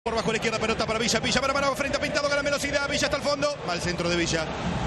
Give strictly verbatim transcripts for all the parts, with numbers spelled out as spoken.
Por bajo la izquierda, pelota para Villa, Villa para Mano, frente a Pintado, gana velocidad, Villa hasta el fondo, mal centro de Villa.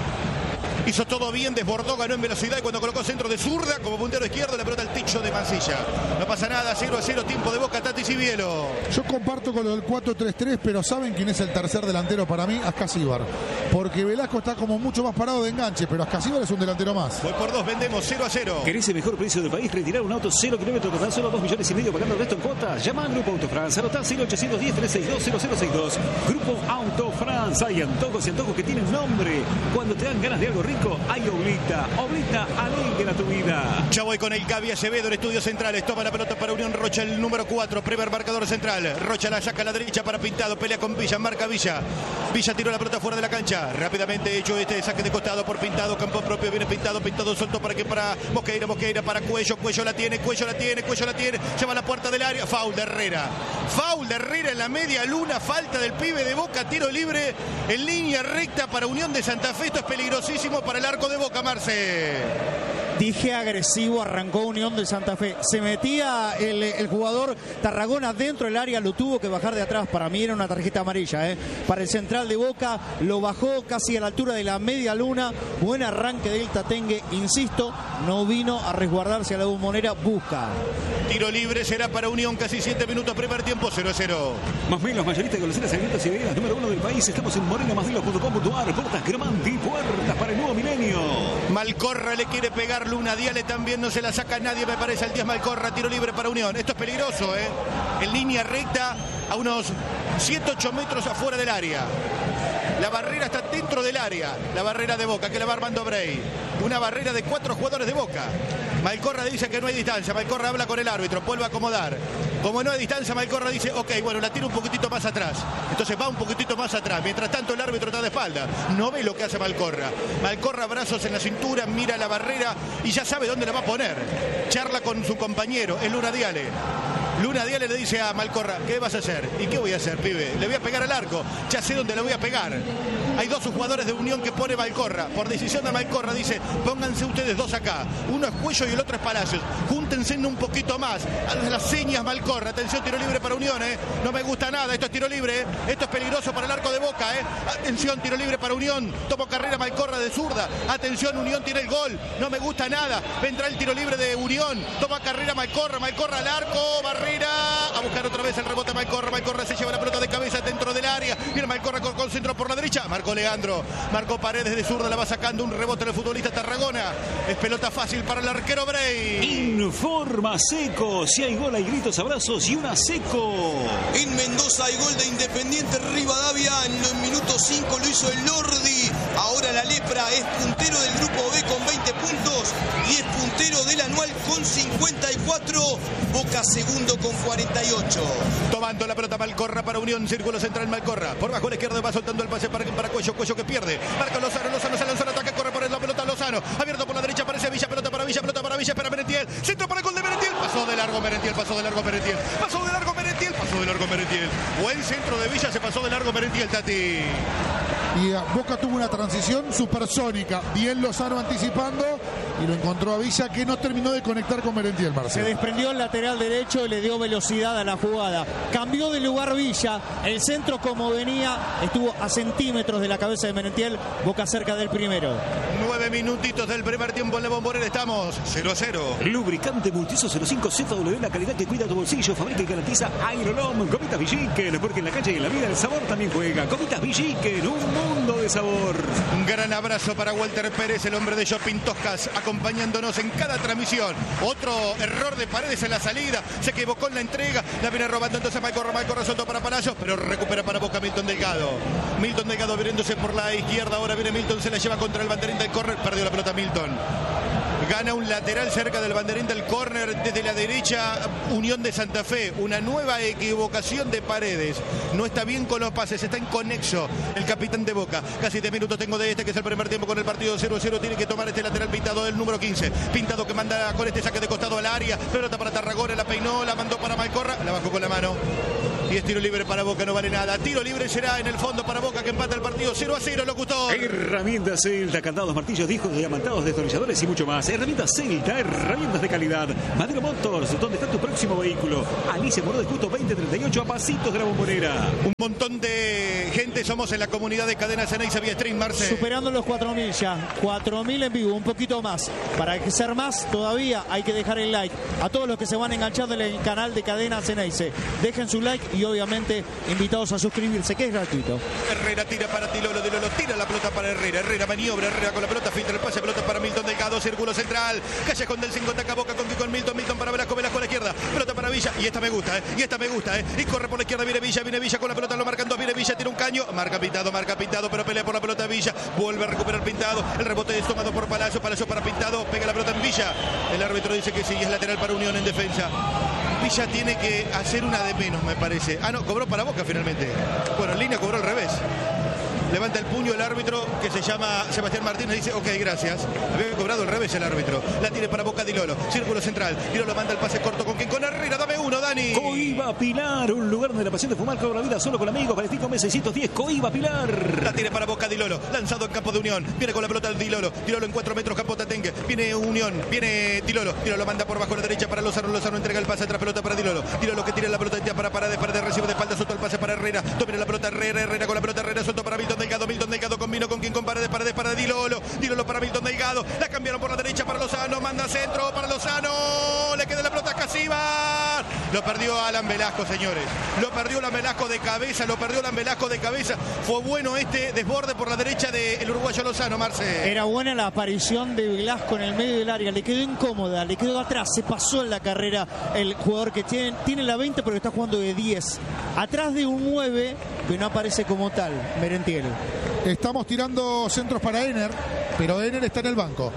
Hizo todo bien, desbordó, ganó en velocidad y cuando colocó centro de zurda, como puntero izquierdo, la pelota al techo de Mansilla. No pasa nada, cero a cero, tiempo de Boca, Tati Sivielo. Yo comparto con lo del cuatro tres tres, pero ¿saben quién es el tercer delantero para mí? Ascasíbar. Porque Velasco está como mucho más parado de enganche, pero Ascasíbar es un delantero más. Voy por dos, vendemos cero a cero. ¿Querés el mejor precio del país? Retirar un auto cero kilómetros con tan solo dos millones y medio pagando el resto en cuotas. Llama a Grupo Auto France, anotá cero ochocientos diez, trescientos sesenta y dos, cero cero sesenta y dos. Grupo Auto France. Hay antojos y antojos que tienen nombre. Cuando te dan ganas de algo rico, hay Oblita. Oblita, alegra tu vida. Ya voy con el Gaby Acevedo en estudios centrales. Toma la pelota para Unión Rocha, el número cuatro. Primer marcador central. Rocha la saca a la derecha para Pintado. Pelea con Villa, marca Villa. Villa tiró la pelota fuera de la cancha. Rápidamente hecho este saque de costado por Pintado. Campo propio, viene Pintado. Pintado soltó para que para Mosqueira. Mosqueira para Cuello. Cuello la tiene, Cuello la tiene, Cuello la tiene. Lleva a la puerta del área. Foul de Herrera. Foul de Herrera en la media luna. Falta del pibe de Boca. Tiro libre en línea recta para Unión de Santa Fe. Esto es peligrosísimo para el arco de Boca, Marce. Dije agresivo, arrancó Unión de Santa Fe. Se metía el, el jugador Tarragona dentro del área, lo tuvo que bajar de atrás. Para mí era una tarjeta amarilla, ¿eh? Para el central de Boca, lo bajó casi a la altura de la media luna. Buen arranque del Tatengue, insisto, no vino a resguardarse a la Bombonera, busca. Tiro libre será para Unión, casi siete minutos, primer tiempo, cero a cero. Más bien los mayoristas de goloseras, alimentos y bebidas, número uno del país. Estamos en moreno más punto com punto ar. Puertas Gramanti, puertas para el nuevo milenio. Malcorra le quiere pegar Luna, Diale también no se la saca nadie, me parece, el diez Malcorra, tiro libre para Unión. Esto es peligroso, ¿eh? En línea recta, a unos siete ocho metros afuera del área. La barrera está dentro del área, la barrera de Boca, que la va Armando Brey. Una barrera de cuatro jugadores de Boca. Malcorra dice que no hay distancia, Malcorra habla con el árbitro, vuelve a acomodar. Como no hay distancia, Malcorra dice, ok, bueno, la tira un poquitito más atrás. Entonces va un poquitito más atrás. Mientras tanto, el árbitro está de espalda. No ve lo que hace Malcorra. Malcorra, brazos en la cintura, mira la barrera y ya sabe dónde la va a poner. Charla con su compañero, el Luna Diale. Luna Diale le dice a Malcorra, ¿qué vas a hacer? ¿Y qué voy a hacer, pibe? Le voy a pegar al arco. Ya sé dónde le voy a pegar. Hay dos jugadores de Unión que pone Malcorra. Por decisión de Malcorra dice, pónganse ustedes dos acá. Uno es Cuello y el otro es Palacios. Júntense un poquito más. A las señas Malcorra. Atención, tiro libre para Unión, ¿eh? No me gusta nada. Esto es tiro libre, ¿eh? Esto es peligroso para el arco de Boca, ¿eh? Atención, tiro libre para Unión. Tomó carrera Malcorra de zurda. Atención, Unión tiene el gol. No me gusta nada. Vendrá el tiro libre de Unión. Toma carrera Malcorra. Malcorra al arco. Barrera. A buscar otra vez el rebote Malcorra. Malcorra se lleva la pelota de cabeza dentro del área. Viene Malcorra con, con centro por la derecha. Marcó Leandro. Marcó Paredes de zurda. La va sacando un rebote del futbolista Tarragona. Es pelota fácil para el arquero Brey. Informa Seco. Si hay gol, hay gritos, abrazos y una Seco. En Mendoza hay gol de Independiente Rivadavia. En el minuto cinco lo hizo el Lordi. Ahora la Lepra es puntero del grupo B con veinte puntos y es puntero del anual con cincuenta y cuatro. Boca segundo con cuarenta y ocho. Tomando la pelota Malcorra para Unión, círculo central Malcorra. Por bajo a la izquierda va soltando el pase para, para Cuello, Cuello que pierde. Marca Lozano, Lozano se lanza al ataque, corre por la pelota Lozano. Abierto por la derecha, aparece Villa, pelota para Villa, pelota para Villa, espera Merentiel. Centro para el gol de Merentiel. Pasó de largo Merentiel, pasó de largo Merentiel. Pasó de largo Merentiel, pasó de largo Merentiel. Buen centro de Villa, se pasó de largo Merentiel, Tati. Y Boca tuvo una transición supersónica. Bien Lozano anticipando y lo encontró a Villa, que no terminó de conectar con Merentiel, Se Marcelo. desprendió el lateral derecho y le dio velocidad a la jugada. Cambió de lugar Villa. El centro, como venía, estuvo a centímetros de la cabeza de Merentiel. Boca cerca del primero. Nueve minutitos del primer tiempo en la Bombonera. Estamos cero a cero. Lubricante Multiuso cero cinco Z W, la calidad que cuida tu bolsillo, fabrica y garantiza Aerolom. Gomitas Villiquen, porque en la calle y en la vida el sabor también juega. Gomitas Villiquen, un mundo de sabor. Un gran abrazo para Walter Pérez, el hombre de Shopping Toscas, acompañándonos en cada transmisión. Otro error de Paredes en la salida, se equivocó en la entrega, la viene robando entonces Malcorra, Malcorra suelto para Palacios, pero recupera para Boca Milton Delgado. Milton Delgado abriéndose por la izquierda, ahora viene Milton, se la lleva contra el banderín del córner, perdió la pelota Milton. Gana un lateral cerca del banderín del córner desde la derecha, Unión de Santa Fe. Una nueva equivocación de Paredes. No está bien con los pases, está inconexo el capitán de Boca. Casi diez minutos tengo de este, que es el primer tiempo con el partido cero a cero. Tiene que tomar este lateral Pintado, el número quince. Pintado que manda con este saque de costado al área. Pelota para Tarragona, la peinó, la mandó para Malcorra, la bajó con la mano. Y es tiro libre para Boca, no vale nada. Tiro libre será en el fondo para Boca, que empata el partido cero a cero, locutor. Herramientas Celta, candados, martillos, discos, diamantados, destornilladores y mucho más. Herramientas Celta, herramientas de calidad. Madero Motors, donde está tu próximo vehículo. Alicia Moró de Justo veinte treinta y ocho, a pasitos de la Bombonera. Un montón de gente somos en la comunidad de Cadena Ceneice vía stream, Marce. Superando los cuatro mil ya. cuatro mil en vivo, un poquito más. Para que ser más todavía hay que dejar el like. A todos los que se van enganchando en el canal de Cadena Ceneice, dejen su like y obviamente invitados a suscribirse, que es gratuito. Herrera tira para Dilolo, Dilolo tira la pelota para Herrera. Herrera maniobra, Herrera con la pelota, filtra el pase, pelota para Milton Delgado, círculo central. Callejón del cinco, ataca Boca con, con Milton, Milton para Velasco, Velasco a la izquierda. Pelota para Villa, y esta me gusta, ¿eh? Y esta me gusta, ¿eh? Y corre por la izquierda, viene Villa, viene Villa con la pelota, lo marcan dos, viene Villa, tiene un caño. Marca Pintado, marca Pintado, pero pelea por la pelota Villa. Vuelve a recuperar Pintado. El rebote es tomado por Palacio, Palacio para Pintado. Pega la pelota en Villa. El árbitro dice que sí, es lateral para Unión en defensa. Villa tiene que hacer una de menos, me parece. Ah, no, cobró para Boca finalmente. Bueno, en línea cobró al revés. Levanta el puño el árbitro, que se llama Sebastián Martínez, dice, ok, gracias. Había cobrado al revés el árbitro. La tiene para Boca Dilolo. Círculo central. Dilolo manda el pase corto con quien con Herrera. Dame uno, Dani. Coiba Pilar, un lugar donde la pasión de fumar cobra vida solo con amigos. Valentico Mes seiscientos diez, Coiba Pilar. La tiene para Boca Dilolo. Lanzado en campo de Unión. Viene con la pelota el Dilolo. Dilolo en cuatro metros, campo Tatengue. Viene Unión. Viene Dilolo. Dilolo manda por bajo a la derecha para Lozano. Lozano entrega el pase atrás, pelota para Dilolo. Dilolo que tira la pelota ya para Paredes. Paredes recibe de espalda, suelto el pase para Herrera. Domina la pelota Herrera. Herrera con la pelota Herrera. Suelto para Milton Delgado. Milton Delgado combino con quien con Paredes. Paredes para Dilolo. Dilolo para Milton Delgado. La cambiaron por la derecha para Lozano. Manda centro para Lozano. Le queda la pelota a Casíbar. Lo perdió Alan Velasco, señores. Lo perdió Alan Velasco de cabeza. Lo perdió Alan Velasco de cabeza. Fue bueno este desborde por la derecha del uruguayo Lozano, Marce. Era buena la aparición de Velasco en el medio del área. Le quedó incómoda. Le quedó atrás. Se pasó en la carrera el jugador que tiene, tiene la veinte, pero está jugando de diez. Atrás de un nueve que no aparece como tal, Merentiel. Estamos tirando centros para Ener, pero Ener está en el banco.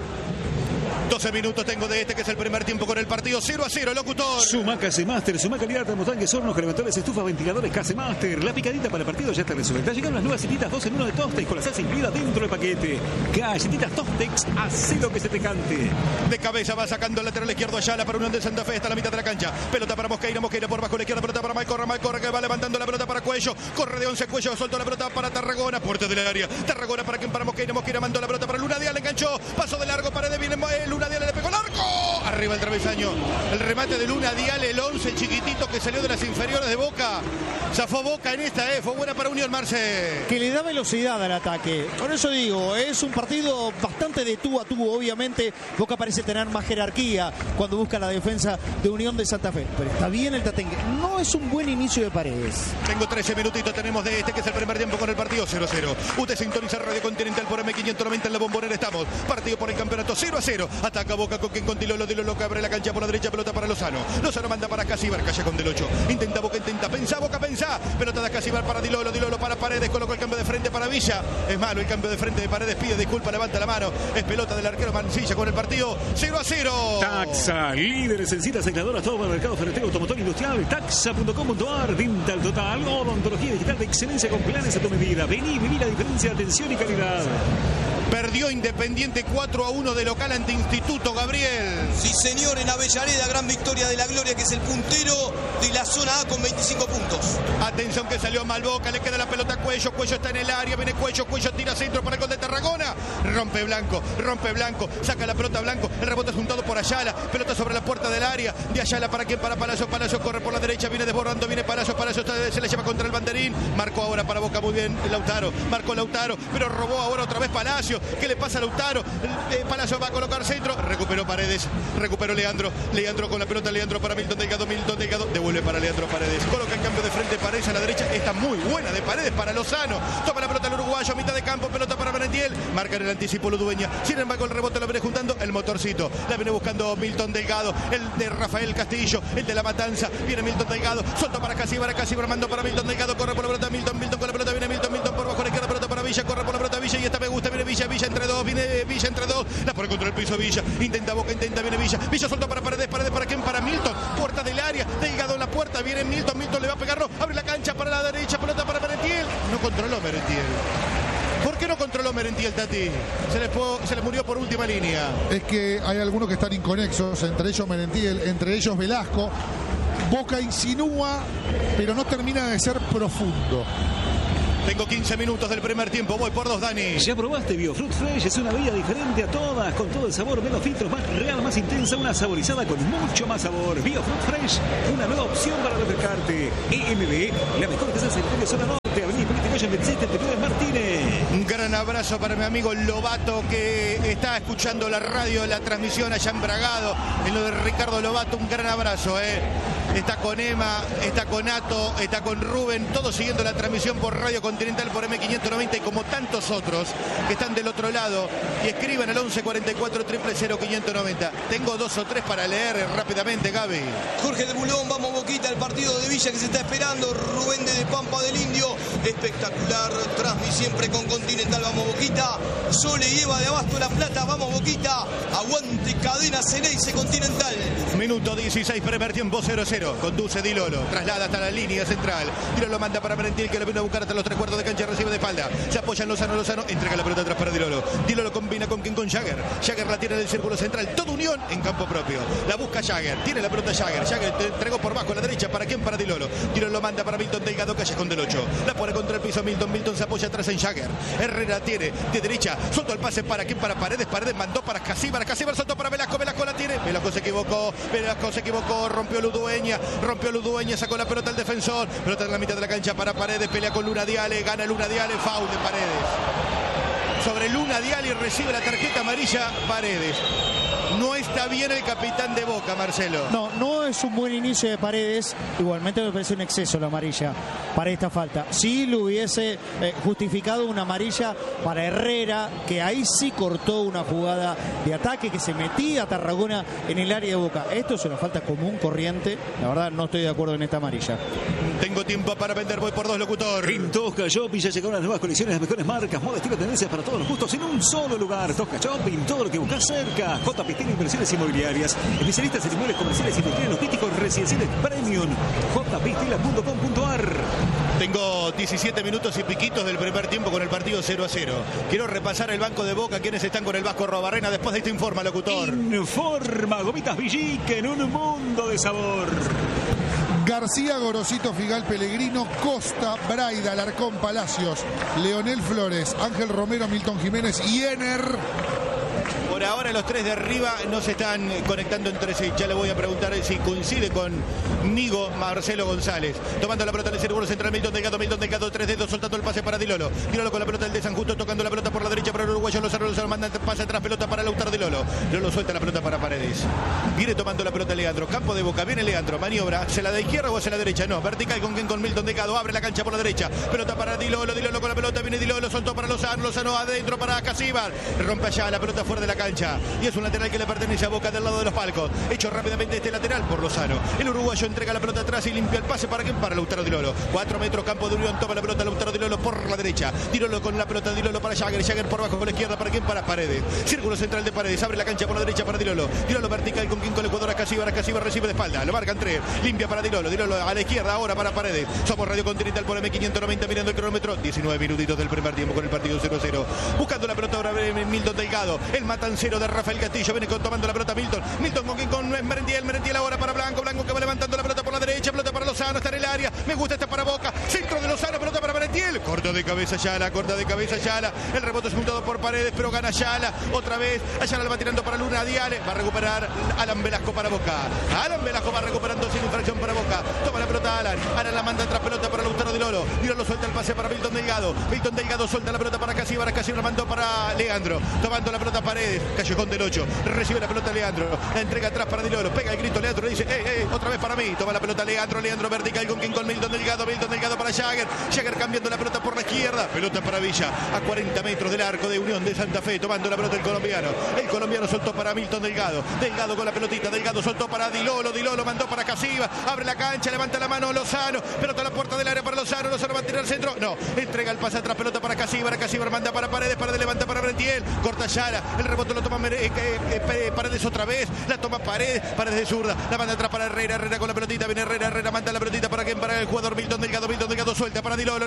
doce minutos tengo de este que es el primer tiempo con el partido cero a cero, locutor. Suma Casemaster, suma calidad de montañas, hornos, calefactores, estufas, ventiladores Casemaster. La picadita para el partido ya está resuelta. Llegaron las nuevas galletitas dos en uno de Tostex con la salsa incluida dentro del paquete. Galletitas Tostex, haz lo que se te cante. De cabeza va sacando el lateral izquierdo Ayala para Unión de Santa Fe, está a la mitad de la cancha. Pelota para Mosqueira, Mosqueira por bajo la izquierda, pelota para Malcorra, Malcorra que va levantando la pelota para Cuello. Corre de once Cuello, soltó la pelota para Tarragona, puerta del área. Tarragona para quien para Mosqueira, Mosqueira mandó la pelota para Luna Díaz, le enganchó, paso de largo, Paredes viene Luna Díaz, le pegó el arco. Arriba el travesaño. El remate de Luna Dial, el once chiquitito que salió de las inferiores de Boca. Zafó Boca en esta, eh. Fue buena para Unión, Marce. Que le da velocidad al ataque. Por eso digo, es un partido bastante de tú a tú. Obviamente, Boca parece tener más jerarquía cuando busca la defensa de Unión de Santa Fe. Pero está bien el Tatengue. No es un buen inicio de Paredes. Tengo trece minutitos, tenemos de este que es el primer tiempo con el partido cero a cero. Usted sintoniza Radio Continental por M quinientos noventa en la Bombonera. Estamos. Partido por el campeonato cero a cero. Ataca Boca con quien con Dilolo. Dilolo que abre la cancha por la derecha, pelota para Lozano. Lozano manda para Casíbar, Callejón del ocho. Intenta Boca, intenta. Pensá, Boca, pensá. Pelota de Casíbar para Dilolo. Dilolo para Paredes. Colocó el cambio de frente para Villa. Es malo el cambio de frente de Paredes. Pide disculpa, levanta la mano. Es pelota del arquero Mancilla con el partido cero a cero. Taxa, líderes en citas aisladoras, todo para el mercado ferretero, automotor industrial. Taxa punto com punto ar, Dental Total, odontología digital de excelencia con planes a tu medida. Vení, viví la diferencia de atención y calidad. Perdió Independiente cuatro a uno de local ante Instituto, Gabriel. Sí, señor, en Avellaneda, gran victoria de la Gloria, que es el puntero de la zona A con veinticinco puntos. Atención que salió mal Boca, le queda la pelota a Cuello, Cuello está en el área, viene Cuello, Cuello tira centro para el gol de Tarragona. Rompe Blanco, rompe Blanco, saca la pelota Blanco, el rebote es juntado por Ayala, pelota sobre la puerta del área, de Ayala para quien, para Palacio, Palacio corre por la derecha, viene desbordando, viene Palacio, Palacio se le lleva contra el banderín, marcó ahora para Boca muy bien Lautaro, marcó Lautaro, pero robó ahora otra vez Palacio. ¿Qué le pasa a Lautaro? Eh, Palacio va a colocar centro. Recuperó Paredes. Recuperó Leandro. Leandro con la pelota. Leandro para Milton Delgado. Milton Delgado. Devuelve para Leandro Paredes. Coloca en cambio de frente Paredes a la derecha. Está muy buena de Paredes para Lozano. Toma la pelota el uruguayo. A mitad de campo. Pelota para Merentiel. Marca en el anticipo Ludueña. Sin embargo, el rebote lo viene juntando el motorcito. La viene buscando Milton Delgado. El de Rafael Castillo. El de la Matanza. Viene Milton Delgado. Solta para Casíbar. Casíbar mando para Milton Delgado. Corre por la pelota. Milton. Milton con la pelota. Viene Milton. Milton por bajo la izquierda. Pelota para Villa. Corre por la pelota Villa. Y esta me gusta. Viene Villa. Villa entre dos. Viene Villa entre dos. La pone contra el piso Villa. Intenta Boca. Intenta. Viene Villa. Villa soltó para Paredes. Paredes para quién? Para Milton. Puerta del área. Delgado en la puerta. Viene Milton. Milton le va a pegarlo. Abre la cancha para la derecha. Pelota para Merentiel. No controló Merentiel. ¿Por qué no controló Merentiel, Tati? Se le, fue, se le murió por última línea. Es que hay algunos que están inconexos, entre ellos Merentiel, entre ellos Velasco. Boca insinúa, pero no termina de ser profundo. Tengo quince minutos del primer tiempo, voy por dos, Dani. ¿Ya probaste Biofruit Fresh? Es una bebida diferente a todas, con todo el sabor, menos filtros, más real, más intensa, una saborizada con mucho más sabor. Biofruit Fresh, una nueva opción para refrescarte. E M B, la mejor que se hace en zona norte, Avenida Hipólito veintiséis, treinta y nueve Martínez. Un gran abrazo para mi amigo Lobato, que está escuchando la radio, la transmisión allá en Bragado, en lo de Ricardo Lobato. Un gran abrazo, eh. Está con Emma, está con Ato, está con Rubén, todos siguiendo la transmisión por Radio Continental, por M quinientos noventa, y como tantos otros que están del otro lado y escriban al once cuarenta y cuatro, cero cero cero, quinientos noventa. Tengo dos o tres para leer rápidamente, Gaby. Jorge de Bulón, vamos Boquita, el partido de Villa que se está esperando. Rubén de Pampa del Indio, espectacular. Transmi siempre con Continental, vamos Boquita. Sole y Eva de Abasto La Plata, vamos Boquita. Aguante Cadena Ceneice Continental. Minuto dieciséis, primer tiempo, cero cero. Conduce Di Lolo, traslada hasta la línea central. Di Lolo manda para Valentín, que lo viene a buscar hasta los tres cuartos de cancha, recibe de espalda. Se apoya en Lozano, Lozano entrega la pelota atrás para Di Lolo. Di Lolo combina con quien, con Jagger. Jagger la tiene en el círculo central. Toda unión en campo propio. La busca Jagger. Tiene la pelota Jagger. Jagger te entregó por bajo a la derecha. ¿Para quién? Para Di Lolo. Di Lolo manda para Milton Delgado, callejón del ocho. La pone contra el piso Milton. Milton se apoya atrás en Jagger. Herrera tiene de derecha. Soltó el pase para quién? Para Paredes. Paredes mandó para Casíbar. Casíbar soltó para Velasco. Velasco la tiene. Velasco se equivocó. Velasco se equivocó. Rompió Ludueña. Rompió Ludueña. Sacó la pelota al defensor. Pelota en la mitad de la cancha para Paredes. Pelea con Luna Diale. Gana Luna Diale. Foul de Paredes. Sobre Luna Diale, recibe la tarjeta amarilla Paredes. No está bien el capitán de Boca, Marcelo. No, no es un buen inicio de Paredes. Igualmente me parece un exceso la amarilla para esta falta. Sí lo hubiese eh, justificado una amarilla para Herrera, que ahí sí cortó una jugada de ataque, que se metía a Tarragona en el área de Boca. Esto es una falta común, corriente. La verdad no estoy de acuerdo en esta amarilla. Tengo tiempo para vender, voy por dos, locutor. En Tosca Shopping ya llegaron las nuevas colecciones, las mejores marcas, moda, estilo, tendencias para todos los gustos en un solo lugar. Tosca Shopping, todo lo que buscas cerca. J P T Inversiones Inmobiliarias, especialistas en inmuebles comerciales, industriales, logísticos, residenciales premium. J P Stila punto com punto a r. Tengo diecisiete minutos y piquitos del primer tiempo con el partido cero a cero. Quiero repasar el banco de Boca, quienes están con el Vasco Robarrena. Después de esto informa, locutor. Informa, Gomitas Villique en un mundo de sabor. García, Gorosito, Figal, Pellegrino, Costa, Braida, Alarcón, Palacios, Leonel Flores, Ángel Romero, Milton Jiménez y Ener. Por ahora los tres de arriba no se están conectando entre sí. Ya le voy a preguntar si coincide con Nigo Marcelo González. Tomando la pelota en el círculo central, Milton Delgado, Milton Delgado, tres dedos, soltando el pase para Di Lolo. Di Lolo con la pelota del de San Justo, tocando la pelota por la derecha para el uruguayo. Lozano, Lozano manda el pase atrás, pelota para Lautaro Di Lolo. Di Lolo suelta la pelota para Paredes. Viene tomando la pelota Leandro. Campo de Boca, viene Leandro, maniobra. ¿Se la da izquierda o hacia la derecha? No, vertical con quien, con Milton Delgado. Abre la cancha por la derecha. Pelota para Di Lolo, Di Lolo con la pelota, viene Di Lolo, soltó para Lozano, Lozano adentro para Casíbar. Rompe allá la pelota fuera de la cancha. Y es un lateral que le pertenece a Boca del lado de los palcos. Hecho rápidamente este lateral por Lozano. El uruguayo entrega la pelota atrás y limpia el pase para quien, para Lautaro Di Lolo. Cuatro metros, campo de Unión, toma la pelota Lautaro Di Lolo por la derecha. Di Lolo con la pelota, Di Lolo para Jagger. Jagger por abajo con la izquierda para quien, para Paredes. Círculo central de Paredes, abre la cancha por la derecha para Di Lolo. Di Lolo vertical con quien, con el jugador a Casíbar. Casíbar recibe de espalda, lo marcan tres. Limpia para Di Lolo. Di Lolo a la izquierda ahora para Paredes. Somos Radio Continental por M quinientos noventa, mirando el cronómetro. diecinueve minutitos del primer tiempo con el partido cero a cero. Buscando la pelota ahora Milton Delgado. El matancero de Rafael Castillo viene con, tomando la pelota Milton. Milton con quien, con Merentiel. Merentiel ahora para Blanco. Blanco que va levantando la pelota por la derecha. Pelota para Lozano, está en el área. Me gusta esta para Boca. Centro de Lozano, pelota para Merentiel. Corto de cabeza Ayala, corta de cabeza Ayala. El rebote es juntado por Paredes, pero gana Ayala. Otra vez Ayala la va tirando para Luna Diale. Va a recuperar Alan Velasco para Boca. Alan Velasco va recuperando sin infracción para Boca. Toma la pelota Alan. Alan la manda tras pelota para Lautaro Di Lolo. Di Lolo suelta el pase para Milton Delgado. Milton Delgado suelta la pelota para Casíbar. Casíbar mandó para Leandro. Tomando la pelota Paredes. Callejón del ocho. Recibe la pelota Leandro. La entrega atrás para Di Lolo. Pega el grito Leandro. Le dice, ¡eh, eh! Otra vez para mí. Toma la pelota Leandro. Leandro vertical con quien, con Milton Delgado. Milton Delgado para Jagger. Jagger cambiando la pelota por la izquierda. Pelota para Villa. A cuarenta metros del arco de Unión de Santa Fe. Tomando la pelota el colombiano. El colombiano soltó para Milton Delgado. Delgado con la pelotita. Delgado soltó para Di Lolo. Di Lolo mandó para Casíbar. Abre la cancha. Levanta la mano Lozano. Pelota a la puerta del área para Lozano. Lozano va a tirar al centro. No. Entrega el pase atrás. Pelota para Casíbar. Casíbar manda para Paredes. Paredes levanta para Brentiel. Corta Yara. El rebote lo toma eh, eh, eh, Paredes otra vez. La toma Paredes. Paredes de zurda. La manda atrás para Herrera. Herrera con la pelotita. Viene Herrera. Herrera manda la pelotita para quien, para el jugador Milton Delgado. Milton Delgado suelta para Di Lolo. Locutor.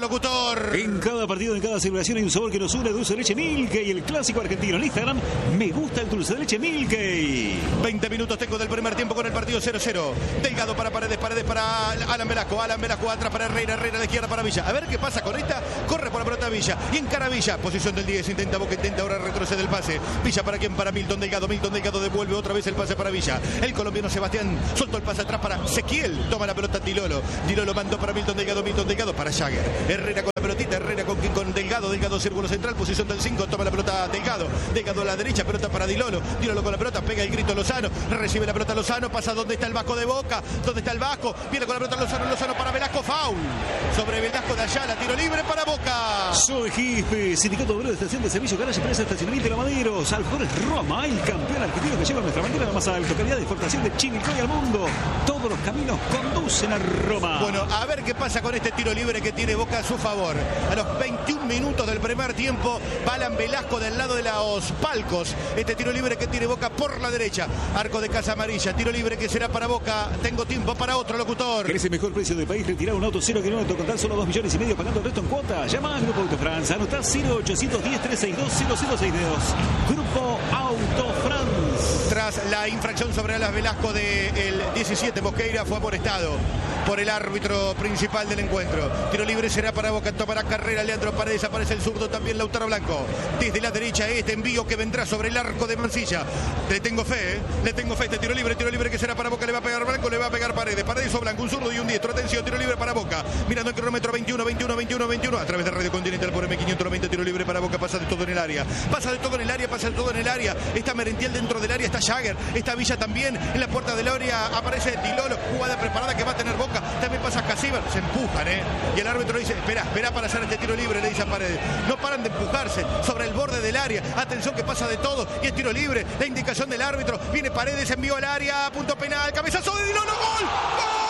locutor. En cada partido, en cada celebración hay un sabor que nos une. Dulce de leche Milkey, el clásico argentino. En Instagram, me gusta el dulce de leche Milkey. veinte minutos tengo del primer tiempo con el partido cero cero. Delgado para Paredes, Paredes para Alan Velasco. Alan Velasco atrás para Herrera, Herrera a la izquierda para Villa. A ver qué pasa con esta. Corre por la pelota Villa. Y encara Villa. Posición del diez. Intenta Boca, intenta ahora retrocede el pase. Villa para quién? Para Milton Delgado. Milton Delgado devuelve otra vez el pase para Villa. El colombiano Sebastián soltó el pase atrás para Ezequiel. Toma la pelota Dilolo. Dilolo mandó para Milton Delgado. Milton Delgado para Jagger. Herrera con la pelotita. Herrera con, con Delgado. Delgado círculo central. Posición del cinco. Toma la pelota Delgado. Delgado a la derecha. Pelota para Dilolo. Dilolo con la pelota. Pega el grito Lozano. Recibe la pelota Lozano. Pasa donde está el Vasco de Boca. Donde está el Vasco. Viene con la pelota Lozano. Lozano para Velasco. Foul. Sobre Velasco de Ayala. Tiro libre para Boca. Soy Gife, Sindicato Obrero de Estación de Servicio, Garage, Empresa, Estacionamiento y Lavaderos. Alfajores Roma, el campeón argentino que lleva nuestra bandera a la más alta calidad de exportación de Chinicoy al mundo. Todos los caminos conducen a Roma. Bueno, a ver qué pasa con este tiro libre que tiene Boca a su favor. A los veintiún minutos del primer tiempo, Alan Velasco del lado de los palcos. Este tiro libre que tiene Boca por la derecha. Arco de Casa Amarilla. Tiro libre que será para Boca. Tengo tiempo para otro locutor. ¿Querés el mejor precio del país? Retirar un auto cero kilómetros con tan solo dos millones y medio pagando el resto en cuotas. Llama a Grupo Auto France. Anotá cero ochocientos diez, trescientos sesenta y dos, cero cero seis dos. Grupo Auto France. Tras la infracción sobre Alan Velasco del diecisiete, Mosqueira fue amonestado por el árbitro principal del encuentro. Tiro libre será para Boca, tomará carrera Leandro Paredes, aparece el zurdo también Lautaro Blanco. Desde la derecha este envío que vendrá sobre el arco de Mansilla. Le tengo fe, ¿eh? le tengo fe, este tiro libre, tiro libre que será para Boca, le va a pegar Blanco, le va a pegar Paredes. Paredes o Blanco, un zurdo y un diestro, atención, tiro libre para Boca. Mirando el cronómetro veintiuno, veintiuno, veintiuno, veintiuno, a través de Radio Continental por M quinientos noventa, tiro libre para Boca, pasa de todo en el área. Pasa de todo en el área, pasa de todo en el área. Está Merentiel dentro del área, está Jagger, está Villa también. En la puerta del área aparece Dilolo, jugada preparada que va a tener Boca. También pasa Casíbar, se empujan, ¿eh? Y el árbitro dice, espera, espera para hacer este tiro libre, le dice a Paredes. No paran de empujarse sobre el borde del área. Atención que pasa de todo y es tiro libre. La indicación del árbitro. Viene Paredes, envió al área, punto penal, cabezazo de Dilolo, ¡gol! ¡Gol!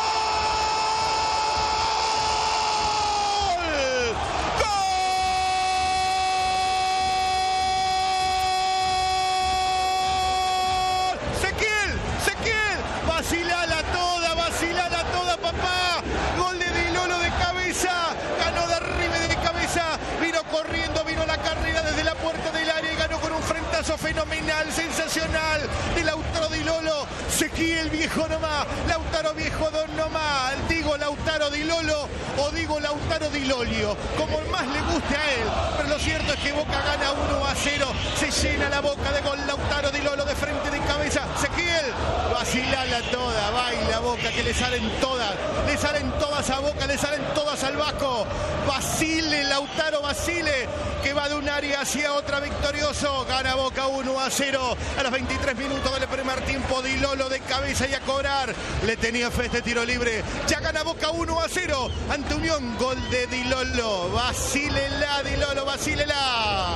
Vacilala toda, vacilala toda, papá. Gol de Dilolo de cabeza. Ganó de arriba y de cabeza. Vino corriendo, vino la carrera desde la puerta del área y ganó con un frentazo fenomenal, sensacional de Lautaro Dilolo. Ezequiel viejo nomás. Lautaro viejo don nomás. Digo Lautaro Dilolo o digo Lautaro Dilolio, como más le guste a él. Pero lo cierto es que Boca gana uno a cero. Se llena la boca de gol Lautaro Dilolo de frente de cabeza. Ezequiel, vacilala toda, baila Boca, que le salen todas, le salen todas a Boca, le salen todas al Vasco. Basile, Lautaro Basile, que va de un área hacia otra victorioso. Gana Boca uno a cero a los veintitrés minutos del primer tiempo. Dilolo de cabeza y a cobrar. Le tenía fe este tiro libre. Ya gana Boca uno a cero ante Unión. Gol de Dilolo. Vacílela, Dilolo, vacílela.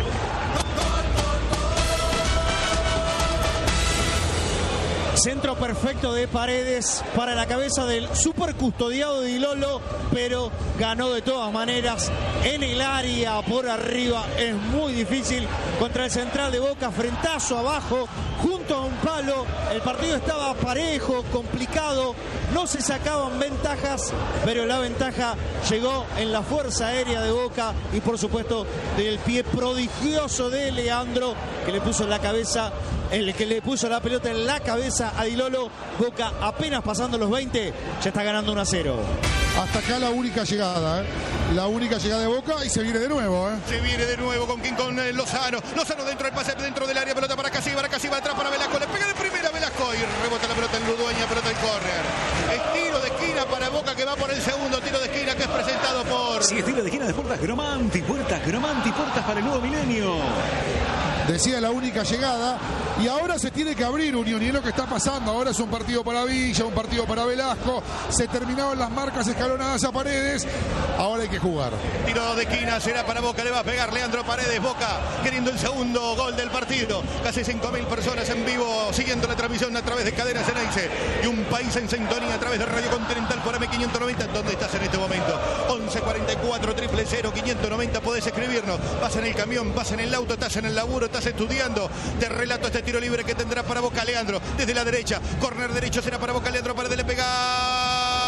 Centro perfecto de Paredes para la cabeza del super custodiado de Dilolo, pero ganó de todas maneras en el área por arriba. Es muy difícil contra el central de Boca, frentazo abajo, junto a un palo. El partido estaba parejo, complicado, no se sacaban ventajas, pero la ventaja llegó en la fuerza aérea de Boca y por supuesto del pie prodigioso de Leandro, que le puso en la cabeza, el que le puso la pelota en la cabeza a Dilolo. Boca apenas pasando los veinte, ya está ganando uno a cero. Hasta acá la única llegada, ¿eh? La única llegada de Boca y se viene de nuevo, ¿eh? Se viene de nuevo con King, con eh, Lozano. Lozano dentro del pase, dentro del área, pelota para Casíbar, Casíbar atrás para Velasco. Le pega de primera Velasco y rebota la pelota en Ludueña, pelota en córner. Es tiro de esquina para Boca que va por el segundo tiro de esquina que es presentado por... Sí, es tiro de esquina de Puertas Gromanti, Puertas Gromanti, Puertas para el nuevo milenio. Decía la única llegada y ahora se tiene que abrir Unión y es lo que está pasando. Ahora es un partido para Villa, un partido para Velasco. Se terminaron las marcas escalonadas a Paredes. Ahora hay que jugar. Tiro de esquina será para Boca, le va a pegar Leandro Paredes. Boca queriendo el segundo gol del partido. Casi cinco mil personas en vivo siguiendo la transmisión a través de Cadena Ceneice y un país en sintonía a través de Radio Continental por M quinientos noventa. ¿Dónde estás en este momento? once cuarenta y cuatro, cero cero cero, quinientos noventa. Podés escribirnos. Vas en el camión, vas en el auto, estás en el laburo, estás estudiando. Te relato este tiro libre que tendrá para Boca Leandro desde la derecha. Corner derecho será para Boca Leandro. Paredes le pega.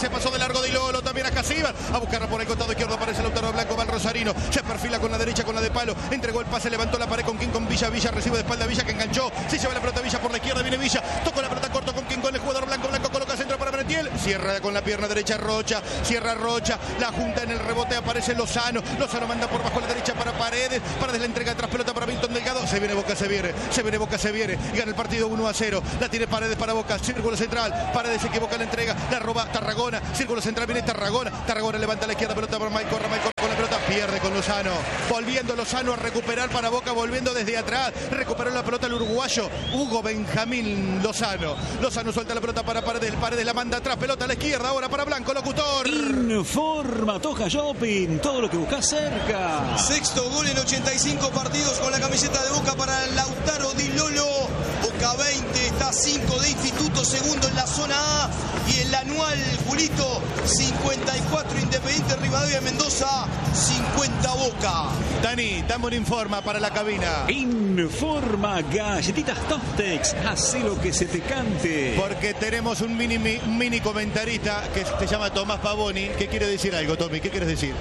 se pasó de largo de Lolo, también a Casíbar, a buscarla por el costado izquierdo, aparece Lautaro Blanco, va el Rosarino, se perfila con la derecha, con la de palo, entregó el pase, levantó la pared con King, con Villa, Villa recibe de espalda Villa que enganchó, se lleva la pelota Villa por la izquierda, viene Villa, tocó la pelota corto con King, con el jugador Blanco, Blanco coloca centro para Merentiel, cierra con la pierna derecha Rocha, cierra Rocha, la junta en el rebote, aparece Lozano, Lozano manda por bajo la derecha para Paredes, Paredes la entrega atrás, pelota para Milton Delgado, se viene Boca, se viene, se viene Boca, se viene, y gana el partido uno a cero, la tiene Paredes para Boca, círculo central, Paredes se equivoca la entrega, la roba Tarragona, círculo central viene Tarragona, Tarragona levanta a la izquierda, pelota para Mike Corra, Mike Corra con la pelota, pierde con Lozano, volviendo Lozano a recuperar para Boca, volviendo desde atrás, recuperó la pelota el uruguayo, Hugo Benjamín Lozano, Lozano suelta la pelota para Paredes, Paredes la manda atrás, pelota a la izquierda, ahora para Blanco, locutor. Informa Toja Shopping, todo lo que buscas cerca. Sexto gol en ochenta y cinco partidos con la camiseta de Boca para Lautaro Di Lolo. Boca veinte, está cinco de Instituto, segundo en la zona A. Y el anual, Julito, cincuenta y cuatro Independiente Rivadavia Mendoza, cincuenta Boca. Dani, dame un informa para la cabina. Informa Galletitas Tostex, hace lo que se te cante. Porque tenemos un mini, mini comentarista que se llama Tomás Pavoni, que quiere decir algo, Tommy. ¿Qué quieres decir?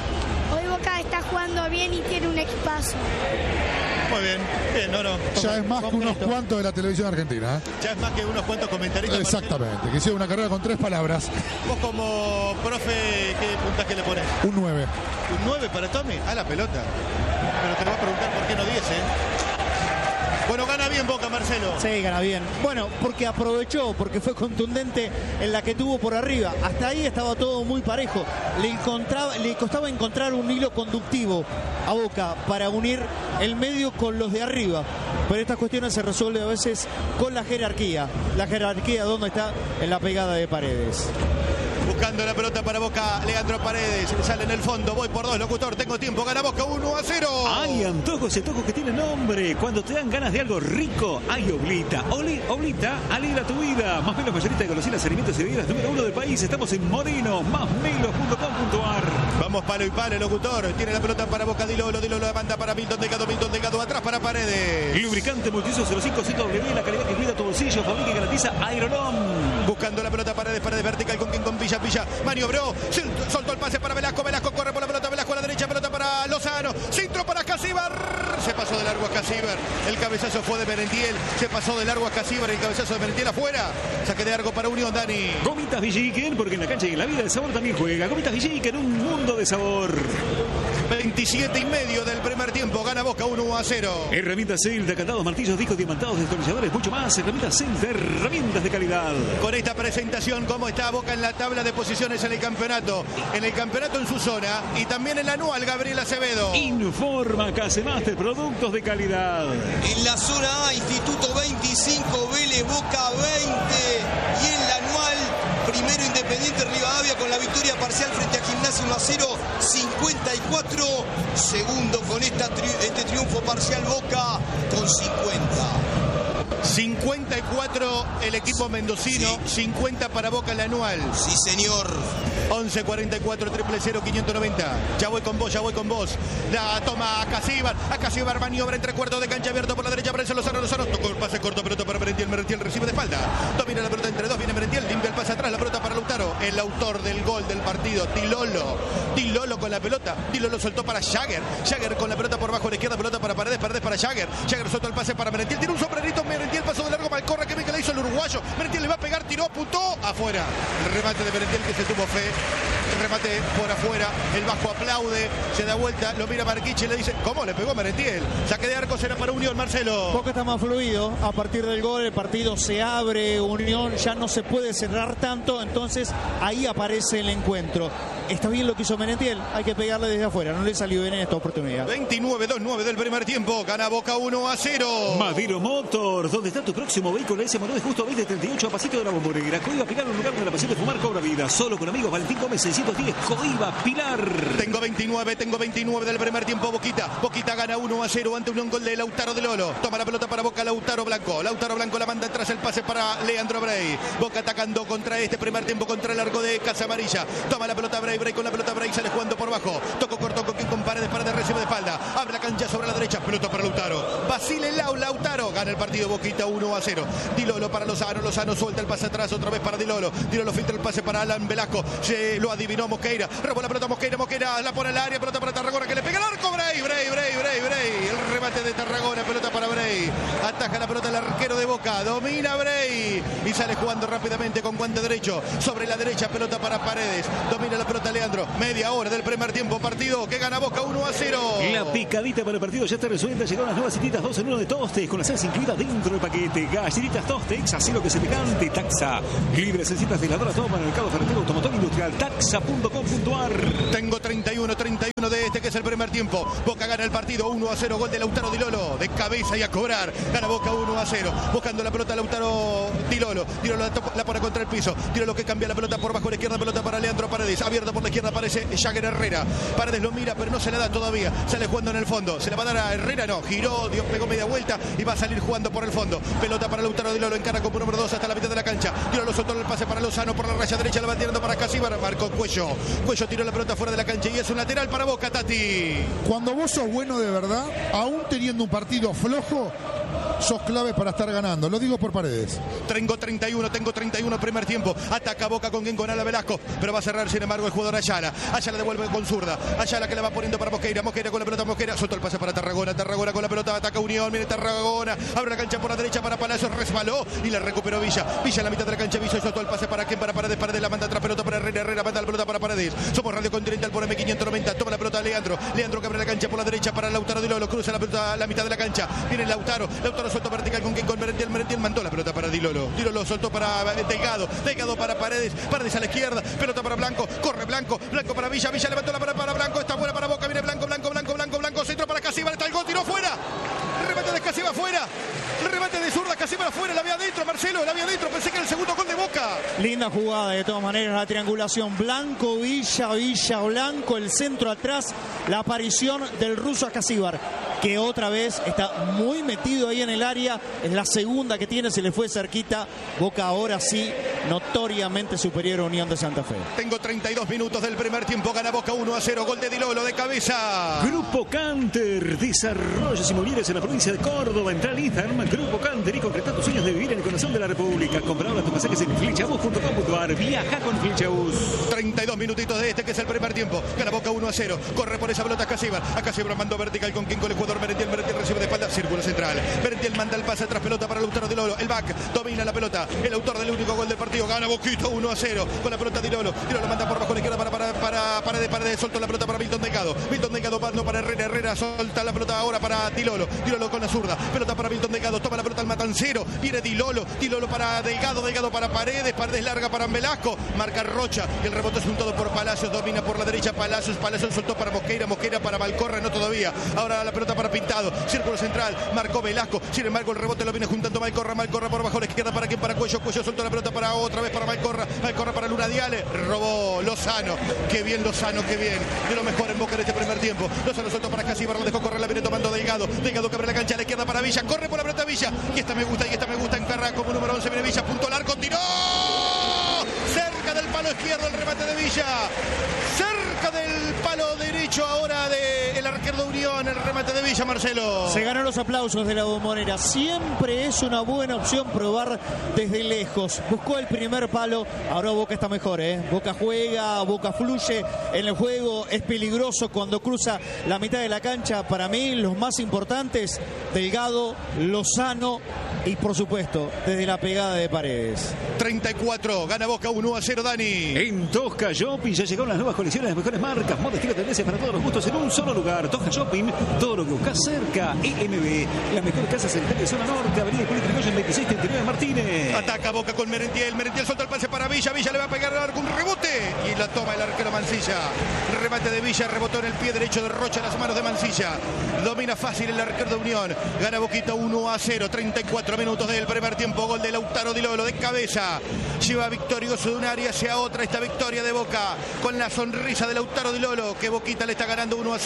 Hoy Boca está jugando bien y tiene un equipazo. Muy bien, bien, no, no. Ya es más que unos cuantos de la televisión argentina. ¿eh? Ya es más que unos cuantos comentaristas. Exactamente, que hicieron una carrera con tres palabras. Vos como profe, ¿qué puntaje le pones? Un nueve. ¿Un nueve para Tommy? A la pelota. Pero te voy a preguntar por qué no diez, ¿eh? Bueno, gana bien Boca, Marcelo. Sí, gana bien. Bueno, porque aprovechó, porque fue contundente en la que tuvo por arriba. Hasta ahí estaba todo muy parejo. Le, encontraba, le costaba encontrar un hilo conductivo a Boca para unir el medio con los de arriba. Pero estas cuestiones se resuelven a veces con la jerarquía. La jerarquía, ¿dónde está? En la pegada de Paredes. Buscando la pelota para Boca, Leandro Paredes, sale en el fondo, voy por dos, locutor, tengo tiempo, gana Boca uno a cero. Hay antojos y antojos que tienen nombre. Cuando te dan ganas de algo rico, hay Oblita. Oli, Oblita, alegra tu vida. Más menos mayorista de golosinas, alimentos y bebidas número uno del país. Estamos en Moreno, más melos punto com punto ar. Vamos palo y palo, locutor, tiene la pelota para Boca, Di Lolo, Di Lolo la manda para Milton Delgado, Milton Delgado atrás para Paredes. Lubricante multiuso cero cinco Z W, la calidad que cuida tu bolsillo, fabrica y garantiza Aeronom. Buscando la pelota Paredes, Paredes vertical con quien con Villa, Villa, maniobró, soltó el pase para Velasco, Velasco corre por la pelota, Velasco a la derecha, pelota para Lozano, centro para Casíbar, se pasó de largo a Casíbar, el cabezazo fue de Merentiel, se pasó de largo a Casíbar, el cabezazo de Merentiel afuera, saque de largo para Unión, Dani. Gomitas Villiquen, porque en la cancha y en la vida el sabor también juega. Gomitas Villiquen, un mundo de sabor. veintisiete y medio del primer tiempo, gana Boca uno a cero. Herramientas Celta, candados, martillos, discos, diamantados, destornilladores, mucho más. Herramientas Celta, herramientas de calidad. Con esta presentación, ¿cómo está Boca en la tabla de posiciones en el campeonato? En el campeonato en su zona y también en el anual, Gabriel Acevedo. Informa Casemaster, productos de calidad. En la zona A, Instituto veinticinco, Vélez Boca veinte. Y en la anual, primero Independiente Rivadavia con la victoria parcial frente a Gimnasia uno a cero, cincuenta y cuatro. Segundo con esta tri este triunfo parcial Boca con cincuenta. cincuenta y cuatro el equipo mendocino, sí. cincuenta para Boca el anual. Sí, señor. once cuarenta y cuatro, triple cero, quinientos noventa. Ya voy con vos, ya voy con vos. La toma a Casíbar. A Casíbar, maniobra entre cuartos de cancha abierto por la derecha. Aparece Lozano, Lozano. Tocó el pase corto, pelota para Merentiel. Merentiel recibe de espalda. Domina la pelota entre dos. Viene Merentiel. Limpia el pase atrás. La pelota para Lautaro. El autor del gol del partido. Di Lolo. Di Lolo con la pelota. Di Lolo soltó para Jagger. Jagger con la pelota por bajo a la izquierda. Pelota para Paredes. Paredes para Jagger. Jagger soltó el pase para Merentiel. Tiene un sombrerito. Merentiel pasó de largo. Malcorra. Que bien que le hizo el uruguayo. Merentiel le va a pegar. Tiró. Apuntó. Afuera. El remate de Merentiel que se tuvo fe. El remate por afuera, el bajo aplaude, se da vuelta, lo mira Marquiche y le dice, ¿cómo le pegó Merentiel? Saque de arco será para Unión, Marcelo. Boca está más fluido, a partir del gol el partido se abre, Unión ya no se puede cerrar tanto, entonces ahí aparece el encuentro. Está bien lo que hizo Merentiel, hay que pegarle desde afuera, no le salió bien en esta oportunidad. veintinueve dos nueve del primer tiempo, gana Boca uno a cero. Madero Motors, donde está tu próximo vehículo, ese modelo de justo veinte treinta y ocho a pasito de la Bombonera. Coiba Pilar, un lugar donde la pasión de fumar cobra vida. Solo con amigos, Valentín Gómez seiscientos diez, Coiba Pilar. Tengo veintinueve, tengo veintinueve del primer tiempo, Boquita. Boquita gana uno a cero ante un gol de Lautaro de Lolo. Toma la pelota para Boca, Lautaro Blanco. Lautaro Blanco la manda atrás, el pase para Leandro Brey. Boca atacando contra este primer tiempo, contra el arco de Casa Amarilla. Toma la pelota Brey, Brey con la pelota Brey, sale jugando por bajo. Tocó corto con, con Paredes. Paredes, Paredes recibe de espalda. Abre la cancha sobre la derecha. Pelota para Lautaro. Basile Lau, Lautaro. Gana el partido Boquita uno a cero. Dilolo para Lozano. Lozano suelta el pase atrás otra vez para Dilolo. Dilolo filtra el pase para Alan Velasco. Se lo adivinó Mosqueira. Robó la pelota Mosqueira. Mosqueira la pone al área. Pelota para Tarragona que le pega el arco. Bray, Bray, Bray, Bray, Bray. El remate de Tarragona. Pelota para Bray. Ataja la pelota el arquero de Boca. Domina Bray. Y sale jugando rápidamente con guante derecho. Sobre la derecha. Pelota para Paredes. Domina la pelota Leandro. Media hora del primer tiempo. Partido que gana Boca uno a cero. La picadita para el partido ya está resuelta. Llegaron las nuevas galletitas dos en uno de Tostex con la salsa incluida dentro del paquete. Galletitas Tostex, así lo que se te cante. Taxa. Libres en citas de la Dora Toma en el mercado ferretero automotor industrial. Taxa punto com punto ar. Tengo treinta y uno, treinta y uno de este que es el primer tiempo. Boca gana el partido uno a cero. Gol de Lautaro Dilolo. De cabeza y a cobrar. Gana Boca uno a cero. Buscando la pelota Lautaro Dilolo. Dilolo la, la pone contra el piso. Dilolo que cambia la pelota por bajo la izquierda. Pelota para Leandro Paredes. Abierta por la izquierda aparece Jagger Herrera. Paredes lo mira pero no se la da todavía. Sale jugando en el fondo. Se la va a dar a Herrera. No. Giró. Dios pegó media vuelta y va a salir jugando por el fondo. Pelota para Lautaro Dilolo. Encara como número dos hasta la mitad de la cancha. Dilolo soltó el pase para Lozano por la raya derecha. La va tirando para Casíbar. Marcó Cuello. Cuello tiró la pelota fuera de la cancha y es un lateral para Boca, Tati. Cuando vos sos bueno de verdad, aún teniendo un partido flojo, sos clave para estar ganando. Lo digo por Paredes. Tengo treinta y uno, tengo treinta y uno primer tiempo. Ataca Boca con quien con Ala Velasco. Pero va a cerrar, sin embargo, el jugador Ayala. Ayala devuelve con zurda. Ayala que la va poniendo para Mosqueira. Mosqueira con la pelota, Mosqueira. Soltó el pase para Tarragona. Tarragona con la pelota. Ataca Unión. Viene Tarragona. Abre la cancha por la derecha para Palacios. Resbaló y la recuperó Villa. Villa en la mitad de la cancha. Villa soltó el pase para quien para Paredes. Paredes la manda atrás. Pelota para Herrera. Herrera manda la pelota para Paredes. Somos Radio Continental por M quinientos noventa. Toma la pelota Leandro. Leandro que abre la cancha por la derecha para Lautaro Dilolo. Cruza la pelota a la mitad de la cancha. Viene Lautaro. Lautaro soltó vertical con quien con Merentiel. Merentiel mandó la pelota para Dilolo. Dilolo soltó para Delgado. Delgado para Paredes. Paredes a la izquierda. Pelota para Blanco. Corre Blanco. Blanco para Villa. Villa levantó la pelota para Blanco. Está buena para Boca. Viene Blanco, Blanco, Blanco, Blanco, Blanco. Centro para Casíbar. Está el gol. Tiró fuera. Remate de Casíbar fuera. Remate de zurda. Casíbar afuera. La había adentro. Marcelo. La había adentro. Pensé que era el segundo gol de Boca. Linda jugada de todas maneras. La triangulación. Blanco, Villa, Villa, Blanco. El centro atrás. La aparición del ruso a Casíbar, que otra vez está muy metido ahí en el área. Es la segunda que tiene, se le fue cerquita. Boca ahora sí, notoriamente superior a Unión de Santa Fe. Tengo treinta y dos minutos del primer tiempo. Gana Boca uno a cero. Gol de Dilolo de cabeza. Grupo Canter. Desarrollos inmobiliarios en la provincia de Córdoba. Entra al Instagram. Grupo Canter y concreta tus sueños de vivir en el corazón de la República. Compra ahora tus pasajes en flechabus punto com punto ar. Viaja con Flechabus. treinta y dos minutitos de este que es el primer tiempo. Gana Boca uno a cero. Corre por esa pelota Casíbar. A Casíbar mandó vertical con quien con el jugador Merentiel. Merentiel recibe de espalda. Círculo central. Merentiel manda el pase atrás. Pelota para Lautaro Dilolo. El back domina la pelota. El autor del único gol del partido. Gana Boquito uno a cero. Con la pelota Dilolo. Dilolo manda por bajo la izquierda para para para Paredes. Paredes soltó la pelota para Milton Delgado. Milton Delgado mando para Herrera. Herrera solta la pelota ahora para Dilolo. Dilolo con la zurda. Pelota para Milton Delgado. Toma la pelota al matancero. Viene Dilolo. Dilolo para Delgado. Delgado para Paredes. Paredes larga para Velasco. Marca Rocha. Y el rebote es juntado por Palacios. Domina por la derecha Palacios. Palacios soltó para Mosqueira. Mosqueira para Malcorra. No todavía. Ahora la pelota para Pintado. Círculo central. Marcó Velasco. Sin embargo, el rebote lo viene juntando Malcorra. Malcorra por bajo la izquierda para quien para Cuello. Cuello soltó la pelota para otra vez para Malcorra. Malcorra para Luna Diale. Robó Lozano. Qué bien Lozano, qué bien. De lo mejor en Boca en este primer tiempo. Lozano soltó para Casíbar. Lo dejó correr. La viene tomando Delgado. Delgado que abre la cancha a la izquierda para Villa. Corre por la pelota Villa. Y esta me gusta. Y esta me gusta. Encarra como número once. Viene Villa. Punto largo. Tiró. Cerca del palo izquierdo el remate de Villa. Cerca del palo derecho ahora de el arquero de Unión, el remate de Villa, Marcelo. Se ganó los aplausos de la Bombonera. Siempre es una buena opción probar desde lejos. Buscó el primer palo. Ahora Boca está mejor, ¿eh? Boca juega, Boca fluye en el juego. Es peligroso cuando cruza la mitad de la cancha. Para mí, los más importantes, Delgado, Lozano y, por supuesto, desde la pegada de Paredes. treinta y cuatro, gana Boca uno a cero, Dani. En Tosca Shopping ya llegaron las nuevas colecciones, las mejores marcas, moda, estilo, tendencias para todos los gustos en un solo lugar. Tosca Shopping, todo lo que buscas cerca. E M B, la mejor casa central de zona norte, Avenida Hipólito Yrigoyen veintiséis treinta y nueve Martínez. Ataca Boca con Merentiel. Merentiel solta el pase para Villa. Villa le va a pegar algún rebote y la toma el arquero Mancilla. Remate de Villa, rebotó en el pie derecho de Rocha en las manos de Mancilla. Domina fácil el arquero de Unión. Gana Boquita uno a cero. treinta y cuatro minutos del primer tiempo. Gol de Lautaro Dilolo de cabeza. Lleva victorioso de un área hacia otra esta victoria de Boca. Con la sonrisa de Lautaro Dilolo, que Boquita le está ganando uno a cero a Unión.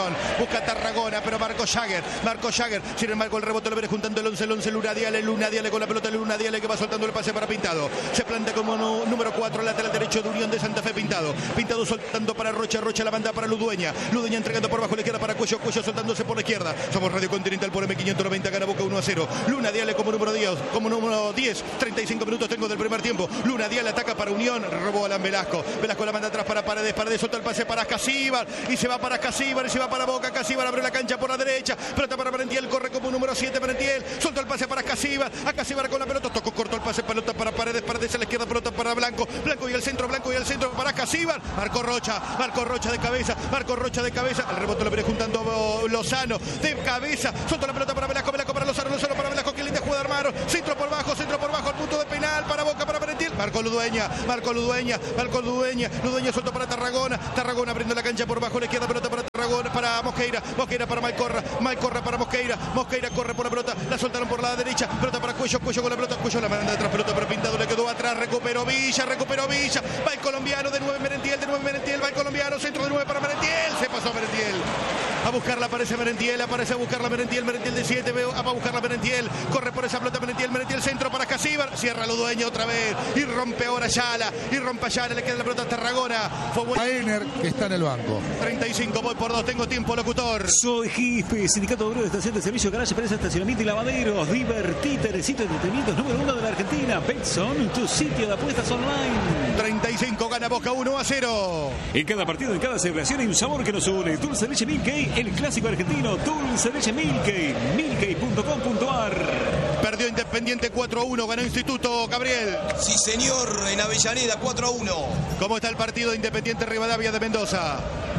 Unión. Busca Tarragona, pero Marco Jagger. Marco Jagger. Sin embargo, el rebote lo viene juntando el once, el once, Luna Diale. Luna Diale con la pelota, Luna Diale que va soltando el pase para Pintado. Se planta como no, número cuatro, lateral derecho de Unión de Santa Fe, Pintado. Pintado soltando para Rocha, Rocha la banda para Ludueña. Ludueña entregando por bajo la izquierda para Cuello, Cuello soltándose por la izquierda. Somos Radio Continental por M quinientos noventa, gana Boca uno a cero. Luna Diale como número diez, como número diez, treinta y cinco minutos tengo del primer tiempo. Luna Diale ataca para Unión, robó a Alan Velasco. Velasco la manda atrás para Paredes, Paredes solta el pase para Casíbar y se va para Casíbar y se va para Boca. Casíbar abre la cancha por la derecha, pelota para Merentiel, corre como número siete Merentiel, solta el pase para Casíbar, a Casíbar con la pelota, tocó corto el pase, pelota para Paredes, Paredes a la izquierda, pelota para Blanco, Blanco y el centro, Blanco y el centro para Casíbar, Marco Rocha, Marco Rocha de cabeza, Marco Rocha de cabeza, el rebote lo viene juntando Lozano de cabeza, solta la pelota para Velasco, Velasco para Lozano, Lozano para Velasco, que linda jugada armaron, centro por bajo, centro por bajo, al punto de penal para Boca, para Merentiel, Marco Ludueña, Marco Ludueña, Marco Ludueña, Ludueña suelto para Tarragona, Tarragona abriendo la cancha por bajo, la izquierda, pelota para Tarragona, para Mosqueira, Mosqueira para Malcorra, Malcorra para Mosqueira, Mosqueira corre por la pelota, la soltaron por la derecha, pelota para Cuello, Cuello con la pelota, Cuello la manda atrás, pelota para Pintado, le quedó atrás, recuperó Villa, recuperó Villa, va el colombiano de nueve Merentiel, de nueve Merentiel, va el colombiano, centro de nueve para Merentiel, se pasó Merentiel. A buscarla aparece Merentiel, aparece a buscarla Merentiel, Merentiel de siete, va a buscarla Merentiel, corre por esa pelota Merentiel, Merentiel centro para Casíbar, cierra Ludueña otra vez y rompe ahora Ayala, y rompe Ayala, le queda la pelota a Tarragona. Fue bueno. A Ener, que está en el banco. treinta y cinco, voy por dos, tengo tiempo, locutor. Soy Gife, Sindicato Obrero de Estación de Servicio, Garaje, Pérez, Estacionamiento y Lavaderos. Divertite, el sitio de entretenimientos número uno de la Argentina. Betson, tu sitio de apuestas online. treinta y cinco, gana Boca uno a cero. En cada partido, en cada celebración hay un sabor que nos une. Dulce Leche Milkey, el clásico argentino. Dulce Leche Milkey, milkey punto com punto ar. Perdió Independiente cuatro a uno, ganó Instituto, Gabriel. Sí, señor, en Avellaneda cuatro a uno. ¿Cómo está el partido de Independiente Rivadavia de Mendoza?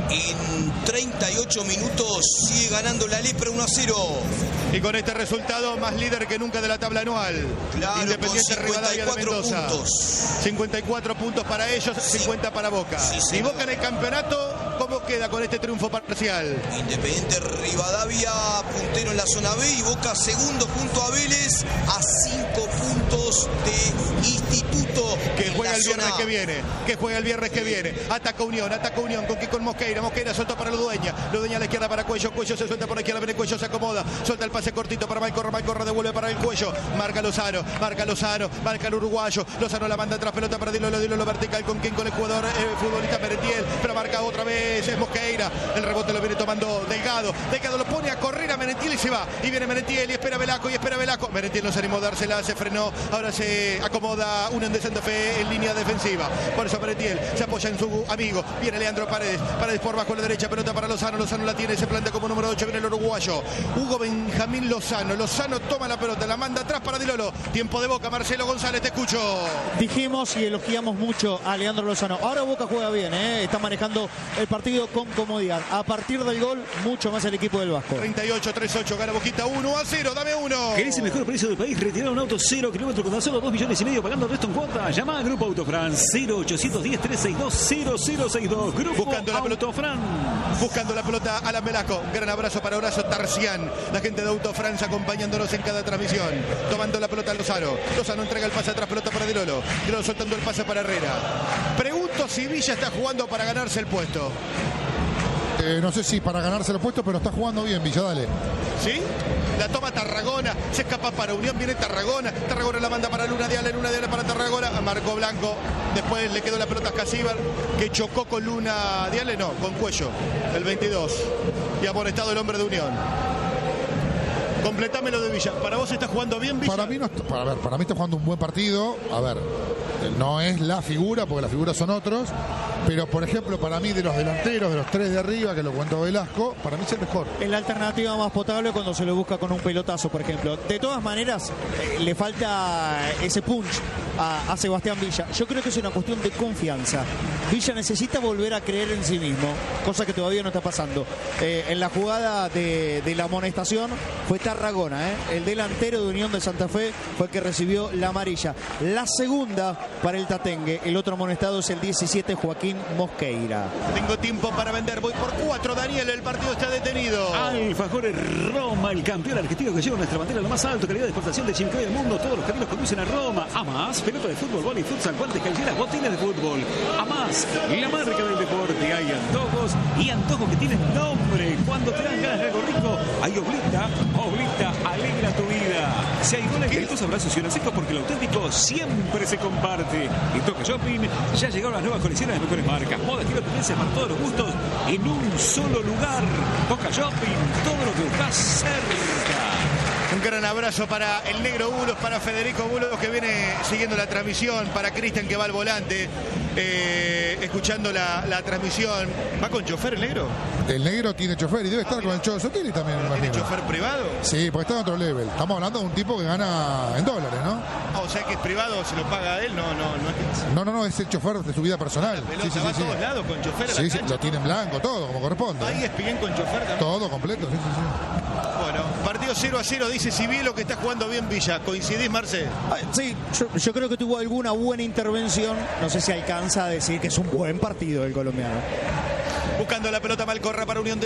En treinta y ocho minutos sigue ganando la Lepra uno a cero. Y con este resultado, más líder que nunca de la tabla anual. Claro, Independiente Rivadavia de Mendoza. Puntos. cincuenta y cuatro puntos para ellos, cincuenta para Boca. Sí, y Boca en el campeonato, ¿cómo queda con este triunfo parcial? Independiente Rivadavia puntero en la zona B y Boca segundo junto a Vélez a cinco puntos de Instituto. Que juega el viernes A. que viene, que juega el viernes que viene. Ataca Unión, ataca Unión con Kiko Mosqueira. Mosqueira suelta para Ludueña. Ludueña a la izquierda para Cuello. Cuello se suelta por la izquierda, viene Cuello, se acomoda. Suelta el pase cortito para Malcorra. Malcorra devuelve para el Cuello. Marca Lozano, marca Lozano, marca el uruguayo. Lozano la manda atrás, pelota para Dilolo, Dilolo vertical con quien con el jugador eh, futbolista Merentiel. Pero marca otra vez, es Mosqueira. El rebote lo viene tomando Delgado. Delgado lo pone a correr a Merentiel y se va. Y viene Merentiel y espera Velasco y espera Velasco. Merentiel no se animó a dársela, se frenó. Ahora se acomoda Unión de Santa Fe en línea defensiva. Por eso Merentiel se apoya en su amigo. Viene Leandro Paredes. Paredes por bajo a la derecha. Pelota para Lozano. Lozano la tiene. Se planta como número ocho. Viene el uruguayo. Hugo Benjamín Lozano. Lozano toma la pelota. La manda atrás para Dilolo. Tiempo de Boca. Marcelo González, te escucho. Dijimos y elogiamos mucho a Leandro Lozano. Ahora Boca juega bien, ¿eh? Está manejando el partido con comodidad. A partir del gol, mucho más el equipo del Vasco. treinta y ocho, treinta y ocho. Gana Boquita uno a cero. Dame uno. ¿Querés el mejor precio del país? Retirar un auto cero kilómetros con tan solo dos millones y medio pagando el resto en cuota. Llama a Grupo Autofran cero ochocientos diez, trescientos sesenta y dos, cero cero seis dos. Grupo Buscando la pelota. Autofran. Buscando la pelota, Alan Velasco. Gran abrazo para Horacio Tarcián. La gente de Autofrance acompañándonos en cada transmisión. Tomando la pelota a Lozano. Lozano entrega el pase atrás, pelota para Dilolo. Dilolo soltando el pase para Herrera. Pregunto si Villa está jugando para ganarse el puesto. Eh, no sé si para ganarse el puesto, pero está jugando bien, Villa, dale. ¿Sí? La toma Tarragona, se escapa para Unión, viene Tarragona, Tarragona la manda para Luna Diale, Luna Diale para Tarragona, Marco Blanco, después le quedó la pelota a Casíbar, que chocó con Luna Diale, no, con Cuello, el veintidós, y amonestado el hombre de Unión. Completame lo de Villa. ¿Para vos está jugando bien Villa? Para mí, no, para, ver, para mí está jugando un buen partido. A ver, no es la figura, porque las figuras son otros. Pero, por ejemplo, para mí, de los delanteros, de los tres de arriba, que lo cuento Velasco, para mí es el mejor. Es la alternativa más potable cuando se lo busca con un pelotazo, por ejemplo. De todas maneras, eh, le falta ese punch a, a Sebastián Villa. Yo creo que es una cuestión de confianza. Villa necesita volver a creer en sí mismo, cosa que todavía no está pasando. Eh, en la jugada de, de la amonestación fue Tarragona, ¿eh? El delantero de Unión de Santa Fe fue el que recibió la amarilla. La segunda para el Tatengue. El otro amonestado es el diecisiete, Joaquín Joaquín Mosqueira. Tengo tiempo para vender, voy por cuatro, Daniel, el partido está detenido. Alfajores Roma, el campeón argentino que lleva nuestra bandera a lo más alto, calidad de exportación de chimichurri del mundo. Todos los caminos conducen a Roma. A más, pelota de fútbol, vóley, futsal, guantes, calleras, botines de fútbol. A más, la marca del deporte. Hay antojos y antojos que tienen nombre. Cuando te dan ganas de algo rico, hay Oblita. Oblita alegra tu vida. Si hay goles, gritos, abrazos y una seca, porque lo auténtico siempre se comparte. Y Toca Shopping, ya llegaron las nuevas colecciones de mejores marcas. Moda, estilo, tendencias para todos los gustos en un solo lugar. Toca Shopping, todo lo que buscas cerca. Un gran abrazo para el negro Bulos, para Federico Bulos que viene siguiendo la transmisión, para Cristian que va al volante, eh, escuchando la, la transmisión. ¿Va con chofer el negro? El negro tiene chofer y debe estar con el Cholo Sotiri también, me ¿Tiene imagino. chofer privado? Sí, porque está en otro level. Estamos hablando de un tipo que gana en dólares, ¿no? Ah, o sea que es privado, se lo paga él, no, no, no es que... No, no, no, es el chofer de su vida personal. La pelota Sí, sí, va sí, a todos sí. lados con chofer a la Sí, sí, cancha. lo tiene en blanco, todo, como corresponde. Ahí es bien con chofer también. Todo completo, sí, sí, sí. Bueno, partido cero a cero, dice Cibielo que está jugando bien Villa. ¿Coincidís, Marce? Ay, sí, yo, yo creo que tuvo alguna buena intervención. No sé si alcanza a decir que es un buen partido el colombiano. Buscando la pelota Malcorra para Unión de